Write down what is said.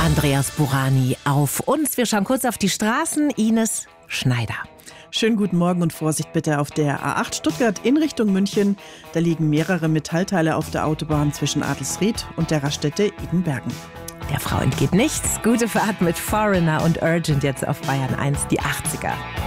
Andreas Burani auf uns. Wir schauen kurz auf die Straßen. Ines Schneider. Schönen guten Morgen und Vorsicht bitte auf der A8 Stuttgart in Richtung München. Da liegen mehrere Metallteile auf der Autobahn zwischen Adelsried und der Raststätte Edenbergen. Der Frau entgeht nichts. Gute Fahrt mit Foreigner und Urgent jetzt auf Bayern 1, die 80er.